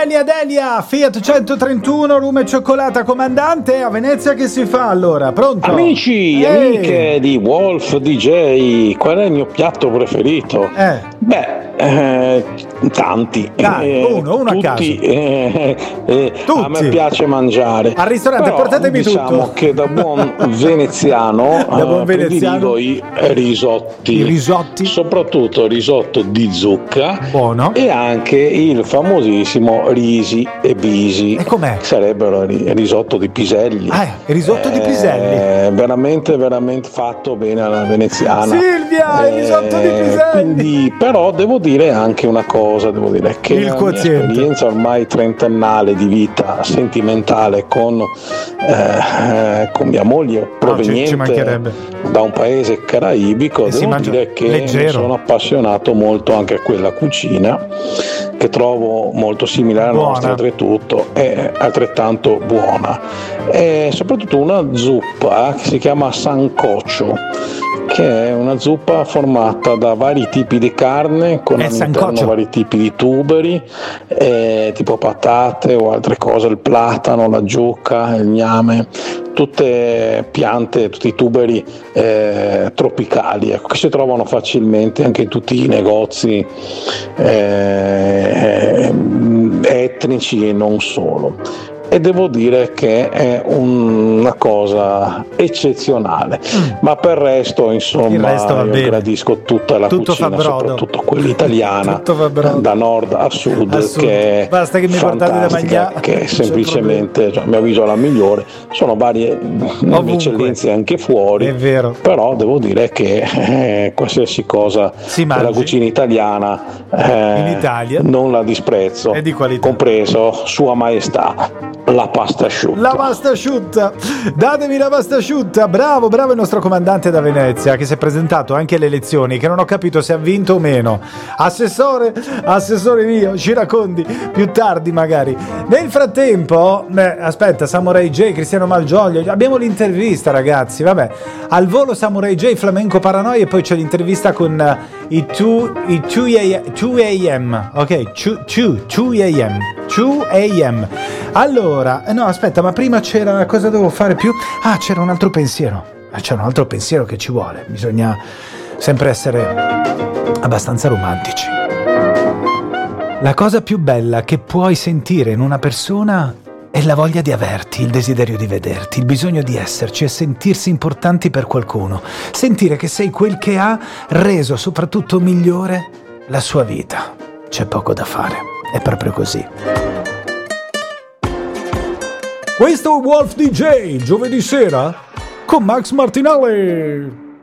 Delia, Fiat 131, rum e cioccolata, comandante. A Venezia che si fa allora? Pronto? Amici, amiche di Wolf DJ, qual è il mio piatto preferito? Tanti. Uno a tutti, Tutti. A me piace mangiare. Al ristorante, però, portatemi diciamo tutto. che da buon veneziano, prediligo i risotti. Soprattutto risotto di zucca. Buono. E anche il famosissimo risi e bisi. E com'è? Sarebbero il risotto di piselli. Risotto di piselli. Veramente fatto bene alla veneziana. Silvia, il risotto di piselli. Quindi, però devo dire anche una cosa, devo dire che il la quoziente. mia esperienza ormai trentennale di vita sentimentale con mia moglie proveniente da un paese caraibico, devo dire che mi sono appassionato molto anche a quella cucina che trovo molto simile alla nostra, oltretutto è altrettanto buona, e soprattutto una zuppa che si chiama sancocho, che è una zuppa formata da vari tipi di carne con all'interno vari tipi di tuberi, tipo patate o altre cose, il platano, la giucca, il gname, tutte piante, tutti i tuberi tropicali, che si trovano facilmente anche in tutti i negozi etnici e non solo. E devo dire che è una cosa eccezionale, ma per il resto insomma io gradisco tutta la cucina, soprattutto quella italiana, da nord a sud, che basta che mi portate da mangiare, che è semplicemente, a mio avviso, la migliore. Sono varie eccellenze anche fuori, è vero, però devo dire che qualsiasi cosa della cucina italiana in Italia non la disprezzo, è di qualità, compreso Sua Maestà la pasta asciutta. La pasta asciutta, datemi la pasta asciutta. Bravo il nostro comandante da Venezia, che si è presentato anche alle elezioni, che non ho capito se ha vinto o meno. Assessore mio, ci racconti più tardi magari. Nel frattempo aspetta, Samurai J, Cristiano Malgioglio, abbiamo l'intervista, ragazzi, vabbè, al volo Samurai J, Flamenco Paranoia, e poi c'è l'intervista con i 2 AM, ok, 2 AM. Allora, no, aspetta, ma prima c'era, cosa devo fare più? C'era un altro pensiero. C'è un altro pensiero che ci vuole. Bisogna sempre essere abbastanza romantici. La cosa più bella che puoi sentire in una persona è la voglia di averti, il desiderio di vederti, il bisogno di esserci e sentirsi importanti per qualcuno. Sentire che sei quel che ha reso soprattutto migliore la sua vita. C'è poco da fare. È proprio così. Questo è Wolf DJ, giovedì sera con Max Martinelli.